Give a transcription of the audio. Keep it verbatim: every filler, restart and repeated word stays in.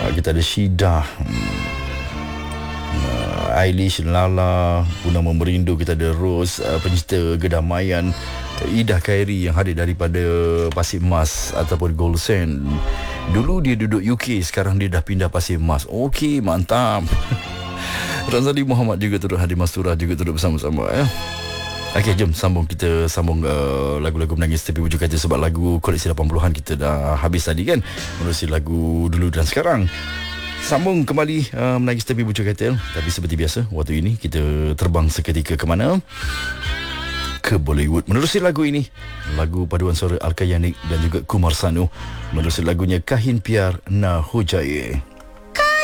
Kita ada Syida, hmm. uh, Ailish, Lala, Purnama Merindu. Kita ada Rose, uh, pencipta kedamaian. Ida Khairi yang hadir daripada Pasir Mas ataupun Gold Sand. Dulu dia duduk U K, sekarang dia dah pindah Pasir Mas. Okey, mantap. Razali Muhammad juga turut hadir, Mastura juga turut bersama-sama ya. Okey, jom sambung, kita sambung uh, lagu-lagu menangis tepi wujud kaca, sebab lagu koleksi lapan puluhan kita dah habis tadi kan. Menerusi lagu dulu dan sekarang. Sambung kembali uh, menangis tepi wujud kaca. Tapi seperti biasa, waktu ini kita terbang seketika ke mana? Ke Bollywood. Menerusi lagu ini, lagu paduan suara Alka Yanik dan juga Kumar Sanu. Menerusi lagunya Kahin Pyar Na Ho Jaye.